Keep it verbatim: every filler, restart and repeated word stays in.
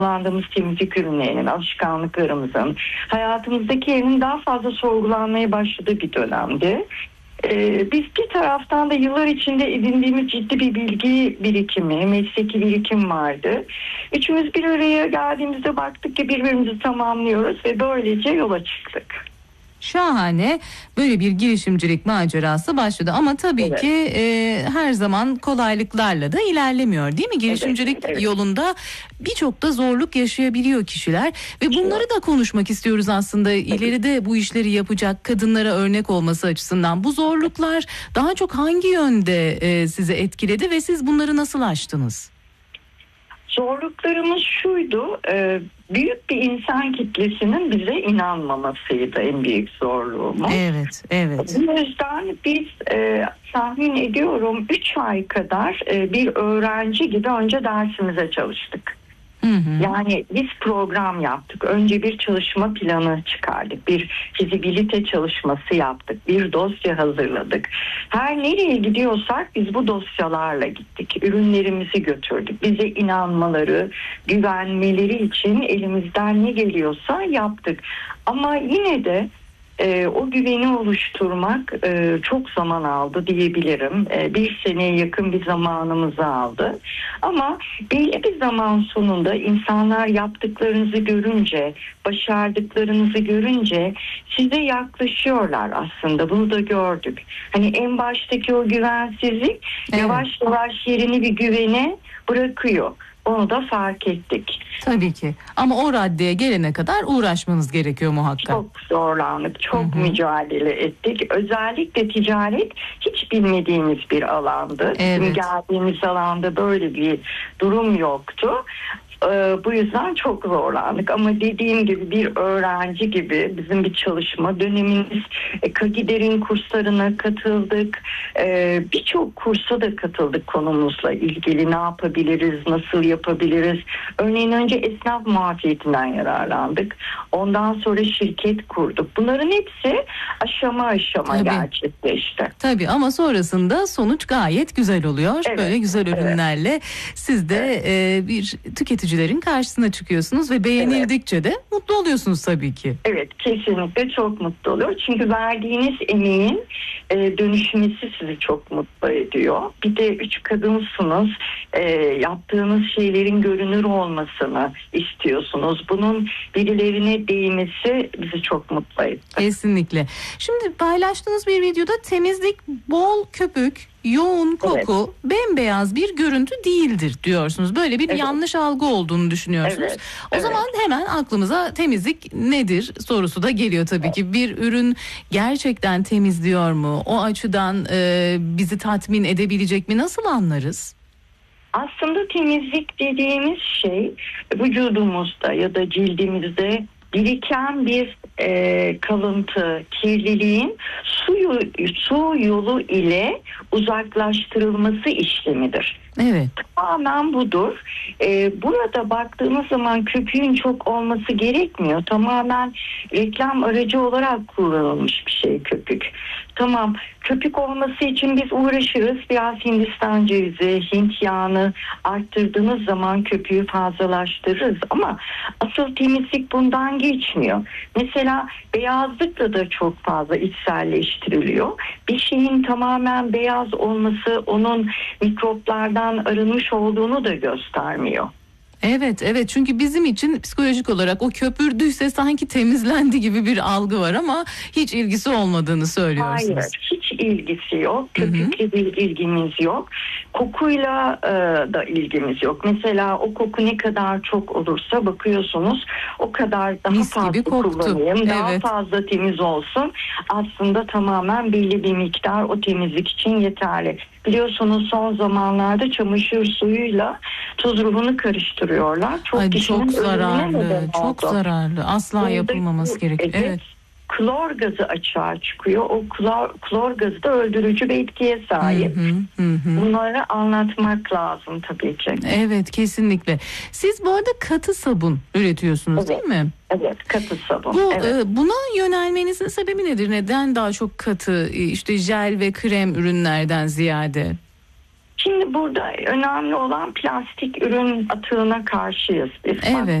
kullandığımız temizlik ürünlerinin, alışkanlıklarımızın, hayatımızdaki yerinin daha fazla sorgulanmaya başladığı bir dönemdi. Ee, biz bir taraftan da yıllar içinde edindiğimiz ciddi bir bilgi birikimi, mesleki birikim vardı. Üçümüz bir araya geldiğimizde baktık ki birbirimizi tamamlıyoruz ve böylece yola çıktık. Şahane, böyle bir girişimcilik macerası başladı ama tabii evet. ki e, her zaman kolaylıklarla da ilerlemiyor, değil mi? Girişimcilik evet, evet. yolunda birçok da zorluk yaşayabiliyor kişiler ve bunları da konuşmak istiyoruz aslında. İleride bu işleri yapacak kadınlara örnek olması açısından bu zorluklar daha çok hangi yönde e, sizi etkiledi ve siz bunları nasıl aştınız? Zorluklarımız şuydu, e, büyük bir insan kitlesinin bize inanmamasıydı en büyük zorluğumuz. Evet, evet. Bu yüzden biz e, tahmin ediyorum üç ay kadar e, bir öğrenci gibi önce dersimize çalıştık. Hı hı. Yani biz program yaptık. Önce bir çalışma planı çıkardık. Bir fizibilite çalışması yaptık. Bir dosya hazırladık. Her nereye gidiyorsak biz bu dosyalarla gittik. Ürünlerimizi götürdük. Bize inanmaları, güvenmeleri için elimizden ne geliyorsa yaptık. Ama yine de Ee, o güveni oluşturmak e, çok zaman aldı diyebilirim. E, bir seneye yakın bir zamanımızı aldı. Ama belli bir zaman sonunda insanlar yaptıklarınızı görünce, başardıklarınızı görünce size yaklaşıyorlar aslında. Bunu da gördük. Hani en baştaki o güvensizlik evet. yavaş yavaş yerini bir güvene bırakıyor. Onu da fark ettik. Tabii ki. Ama o raddeye gelene kadar uğraşmanız gerekiyor muhakkak. Çok zorlandık, çok Hı-hı. mücadele ettik. Özellikle ticaret hiç bilmediğimiz bir alandı. Evet. Bizim geldiğimiz alanda böyle bir durum yoktu. Ee, bu yüzden çok zorlandık ama dediğim gibi bir öğrenci gibi bizim bir çalışma dönemimiz, e, Kagider'in kurslarına katıldık, e, birçok kursa da katıldık konumuzla ilgili. Ne yapabiliriz, nasıl yapabiliriz? Örneğin önce esnaf muafiyetinden yararlandık, ondan sonra şirket kurduk. Bunların hepsi aşama aşama Tabii. gerçekleşti. Tabii ama sonrasında sonuç gayet güzel oluyor. Evet. Böyle güzel ürünlerle evet. siz de evet. e, bir tüketici karşısına çıkıyorsunuz ve beğenildikçe evet. de mutlu oluyorsunuz tabii ki. Evet, kesinlikle çok mutlu oluyor. Çünkü verdiğiniz emeğin e, dönüşmesi sizi çok mutlu ediyor. Bir de üç kadınsınız. E, yaptığınız şeylerin görünür olmasını istiyorsunuz. Bunun birilerine değmesi bizi çok mutlu etti. Kesinlikle. Şimdi paylaştığınız bir videoda temizlik bol köpük, yoğun koku, evet. bembeyaz bir görüntü değildir diyorsunuz. Böyle bir evet. yanlış algı olduğunu düşünüyorsunuz. Evet. O evet. zaman hemen aklımıza temizlik nedir sorusu da geliyor tabii evet. ki. Bir ürün gerçekten temizliyor mu? O açıdan e, bizi tatmin edebilecek mi? Nasıl anlarız? Aslında temizlik dediğimiz şey vücudumuzda ya da cildimizde biriken bir e, kalıntı, kirliliğin su, su yolu ile uzaklaştırılması işlemidir. Evet. Tamamen budur. Ee, burada baktığımız zaman köpüğün çok olması gerekmiyor. Tamamen reklam aracı olarak kullanılmış bir şey köpük. Tamam, köpük olması için biz uğraşırız. Biraz Hindistan cevizi, Hint yağını arttırdığınız zaman köpüğü fazlalaştırırız. Ama asıl temizlik bundan geçmiyor. Mesela beyazlıkla da çok fazla içselleştiriliyor. Bir şeyin tamamen beyaz olması onun mikroplardan arınmış olduğunu da göstermiyor. Evet, evet. Çünkü bizim için psikolojik olarak o köpürdüyse sanki temizlendi gibi bir algı var ama hiç ilgisi olmadığını söylüyorsunuz. Hayır, hiç ilgisi yok. Köpükle bir ilgimiz yok. Kokuyla e, da ilgimiz yok. Mesela o koku ne kadar çok olursa bakıyorsunuz o kadar daha Mis fazla kullanayım, evet. daha fazla temiz olsun. Aslında tamamen belli bir miktar o temizlik için yeterli. Biliyorsunuz son zamanlarda çamaşır suyuyla tuz ruhunu karıştırıyorlar. Çok, Ay, çok zararlı, çok oldu. zararlı. Asla Buradaki, yapılmaması gerekiyor. Evet. evet. Klor gazı açığa çıkıyor. O klor, klor gazı da öldürücü bir etkiye sahip. Hı hı, hı. Bunları anlatmak lazım tabii ki. Evet, kesinlikle. Siz bu arada katı sabun üretiyorsunuz, evet. değil mi? Evet, katı sabun. Bu, evet. e, buna yönelmenizin sebebi nedir? Neden daha çok katı, işte jel ve krem ürünlerden ziyade? Şimdi burada önemli olan plastik ürün atığına karşıyız. Biz evet.